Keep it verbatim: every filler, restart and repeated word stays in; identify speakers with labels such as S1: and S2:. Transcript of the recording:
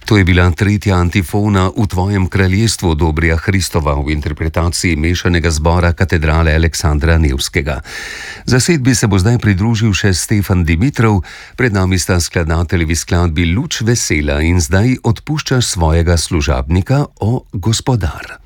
S1: To je bila tretja antifona V tvojem kraljestvu Dobrija Hristova v interpretaciji mešanega zbora Katedrale Aleksandra Nevskega. Zasedbi se bo zdaj pridružil še Stefan Dimitrov, pred nami sta skladateljevi skladbi Luč vesela in zdaj odpuščaš svojega služabnika, o gospodar.